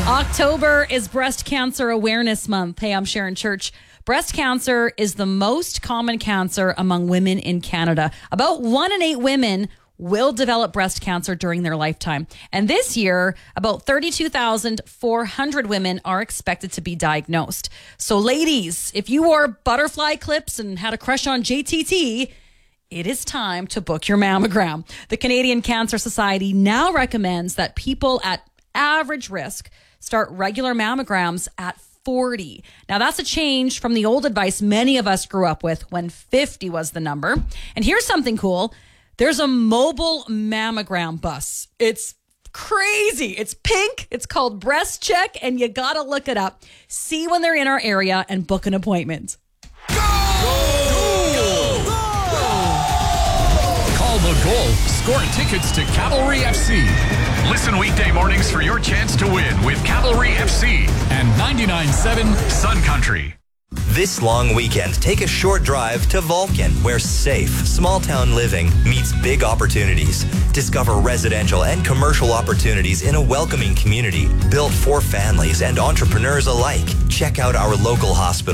October is Breast Cancer Awareness Month. Hey, I'm Sharon Church. Breast cancer is the most common cancer among women in Canada. About 1 in 8 women will develop breast cancer during their lifetime. And this year, about 32,400 women are expected to be diagnosed. So ladies, if you wore butterfly clips and had a crush on JTT, it is time to book your mammogram. The Canadian Cancer Society now recommends that people at average risk start regular mammograms at 40. Now, that's a change from the old advice many of us grew up with when 50 was the number. And here's something cool. There's a mobile mammogram bus. It's crazy. It's pink. It's called Breast Check, and you got to look it up. See when they're in our area and book an appointment. Call the goal. Score tickets to Cavalry FC. Listen weekday mornings for your chance to win with Cavalry FC And 99.7 Sun Country. This long weekend, take a short drive to Vulcan, where safe, small-town living meets big opportunities. Discover residential and commercial opportunities in a welcoming community built for families and entrepreneurs alike. Check out our local hospital